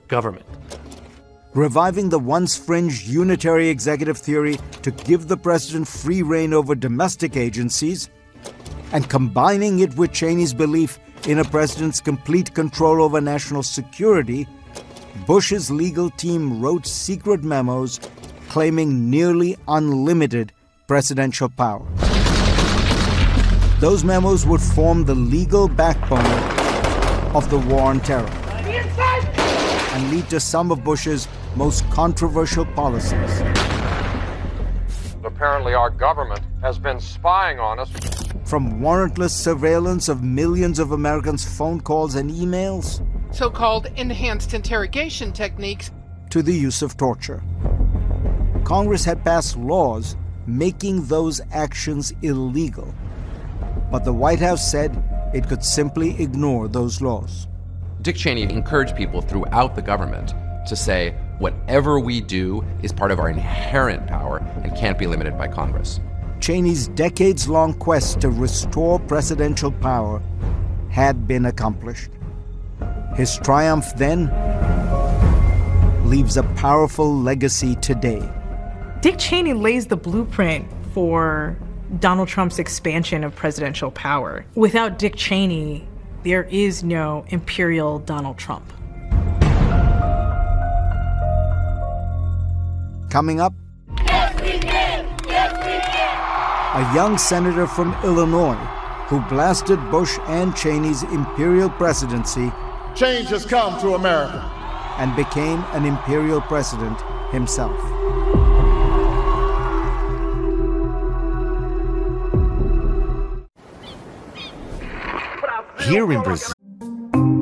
government. Reviving the once fringe unitary executive theory to give the president free rein over domestic agencies, and combining it with Cheney's belief in a president's complete control over national security, Bush's legal team wrote secret memos claiming nearly unlimited presidential power. Those memos would form the legal backbone of the war on terror and lead to some of Bush's most controversial policies. Apparently, our government has been spying on us. From warrantless surveillance of millions of Americans' phone calls and emails, so-called enhanced interrogation techniques, to the use of torture. Congress had passed laws making those actions illegal, but the White House said it could simply ignore those laws. Dick Cheney encouraged people throughout the government to say, whatever we do is part of our inherent power and can't be limited by Congress. Cheney's decades-long quest to restore presidential power had been accomplished. His triumph then leaves a powerful legacy today. Dick Cheney lays the blueprint for Donald Trump's expansion of presidential power. Without Dick Cheney, there is no imperial Donald Trump. Coming up, yes, we can! Yes, we can! A young senator from Illinois who blasted Bush and Cheney's imperial presidency. Change has come to America. And became an imperial president himself. Here in Brazil,